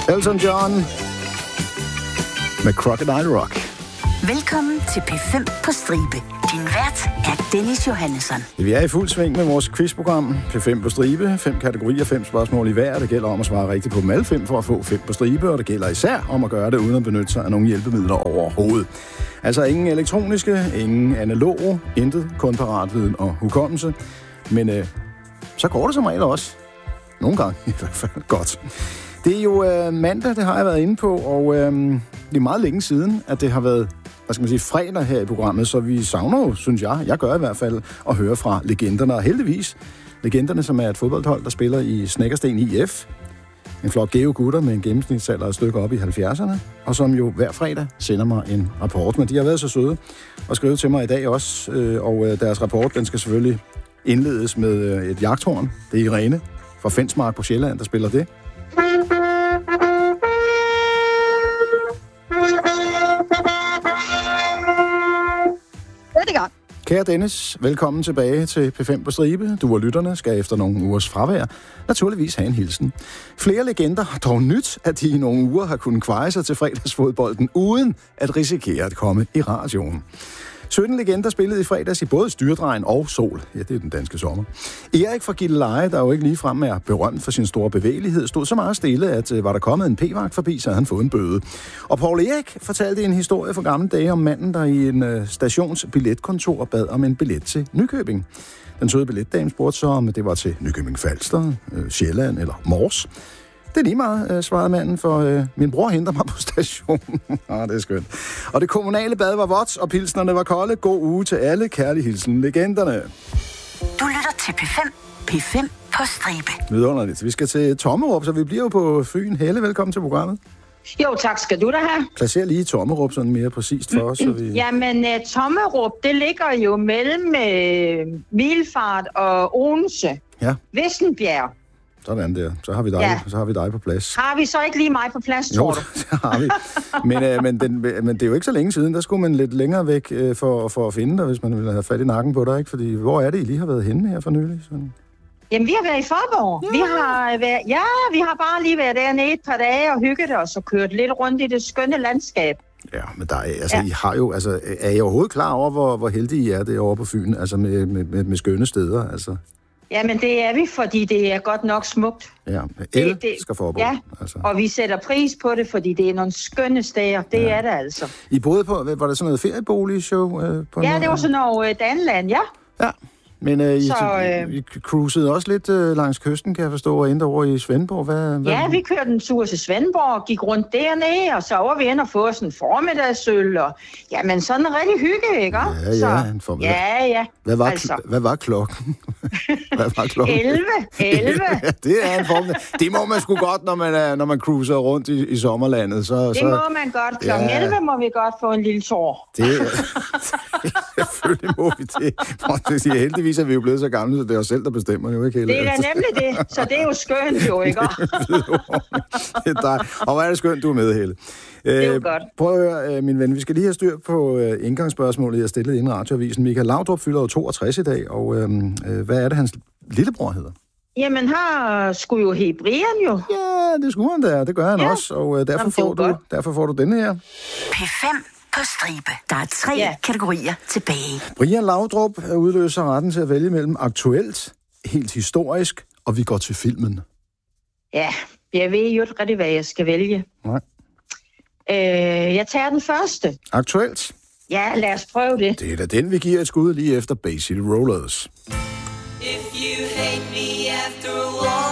Elton John med Crocodile Rock. Velkommen til P5 på stribe. Din vært er Dennis Johannesson. Vi er i fuld sving med vores quizprogram P5 på stribe. 5 kategorier, 5 spørgsmål i hver. Det gælder om at svare rigtigt på dem alle 5 for at få 5 på stribe, og det gælder især om at gøre det uden at benytte sig af nogle hjælpemidler overhovedet. Altså ingen elektroniske, ingen analoge, intet, kun paratviden og hukommelse. Men så går det som regel også. Nogle gange i hvert fald godt. Det er jo mandag, det har jeg været inde på, og det er meget længe siden, at det har været, fredag her i programmet, så vi savner jo, synes jeg gør i hvert fald, at høre fra legenderne, og heldigvis legenderne, som er et fodboldhold, der spiller i Snekkersten IF, en flok geo-gutter med en gennemsnitsalder et stykke op i 70'erne, og som jo hver fredag sender mig en rapport, men de har været så søde og skrevet til mig i dag også, og deres rapport, den skal selvfølgelig indledes med et jagthorn. Det er Irene fra Fensmark på Sjælland, der spiller det. Kære Dennis, velkommen tilbage til P5 på stribe. Du og lytterne skal efter nogle ugers fravær naturligvis have en hilsen. Flere legender har dog nyt, at de i nogle uger har kunnet kveje sig til fredagsfodbolden, uden at risikere at komme i radioen. 17 legender spillede i fredags i både Styrdrejen og Sol. Ja, det er den danske sommer. Erik fra Gilleleje, der jo ikke ligefrem er berømt for sin store bevægelighed, stod så meget stille, at var der kommet en p-vagt forbi, så havde han fået en bøde. Og Poul Erik fortalte en historie fra gamle dage om manden, der i en stationsbilletkontor bad om en billet til Nykøbing. Den søde billetdame spurgte så, om det var til Nykøbing Falster, Sjælland eller Mors. Det er lige meget, svarede manden, for min bror henter mig på stationen. Det er skønt. Og det kommunale bad var vådt, og pilsnerne var kolde. God uge til alle. Kærlig hilsen, legenderne. Du lytter til P5. P5 på stribe. Vidunderligt. Vi skal til Tommerup, så vi bliver jo på Fyn. Helle, velkommen til programmet. Jo, tak skal du da have. Placer lige Tommerup sådan mere præcist for os. Så vi... Jamen, Tommerup, det ligger jo mellem Middelfart og Odense. Ja. Vissenbjerg. Sådan der. Så har vi dig på plads. Har vi så ikke lige mig på plads, tror du? Jo, det har vi. Men det er jo ikke så længe siden. Der skulle man lidt længere væk for at finde dig, hvis man ville have fat i nakken på dig, ikke? Fordi hvor er det, I lige har været henne her for nylig? Sådan. Jamen, vi har været i Faaborg. Ja. Vi har bare lige været dernede et par dage og hygget os og kørt lidt rundt i det skønne landskab. Ja, men I har jo, er I overhovedet klar over, hvor heldige I er derovre på Fyn, altså med skønne steder, altså? Jamen, det er vi, fordi det er godt nok smukt. Ja, skal forbå. Ja, altså. Og vi sætter pris på det, fordi det er nogle skønne steder. Det er det altså. I boede på, var det sådan noget ferieboligshow? Det var sådan noget Danland, ja. Ja. Men I cruisede også lidt langs kysten, kan jeg forstå, og endte over i Svendborg. Ja, vi kørte en tur til Svendborg og gik rundt dernede, og så var vi inde og få sådan en formiddagsøl, og jamen sådan en rigtig hygge, ikke? Ja. Hvad var klokken? 11. Ja, det er en formiddag. Det må man sgu godt, når man cruiser rundt i sommerlandet. Det må man godt. Klokken 11 må vi godt få en lille tår. Selvfølgelig må vi det. Heldigvis er vi jo blevet så gamle, så det er os selv, der bestemmer jo ikke heller. Det er da nemlig det, så det er jo skønt jo, ikke? Det er dig. Og hvor er det skønt, du er med, Helle. Det er jo godt. Prøv at høre, min ven, vi skal lige have styr på indgangsspørgsmålet, jeg stillede inden radioavisen. Michael Laudrup fylder jo 62 i dag, og hvad er det, hans lillebror hedder? Jamen, her skulle jo hedde Brian jo. Ja, det skulle han da, det gør han også, og derfor får du denne her. P5 på stribe. Der er 3 kategorier tilbage. Brian Laudrup udløser retten til at vælge mellem aktuelt, helt historisk, og vi går til filmen. Ja, jeg ved jo ikke rigtig, hvad jeg skal vælge. Nej. Jeg tager den første. Aktuelt? Ja, lad os prøve det. Det er da den, vi giver et skud lige efter Bay City Rollers. If you hate me after a while